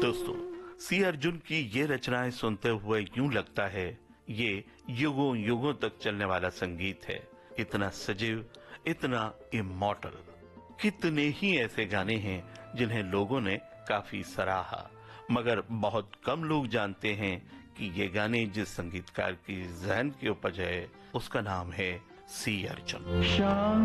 दोस्तों, सी अर्जुन की ये रचनाएं सुनते हुए यूं लगता है ये युगों युगों तक चलने वाला संगीत है। इतना सजीव, इतना इमॉर्टल। कितने ही ऐसे गाने हैं जिन्हें लोगों ने काफी सराहा, मगर बहुत कम लोग जानते हैं कि ये गाने जिस संगीतकार की जहन की उपज है उसका नाम है सी अर्जुन।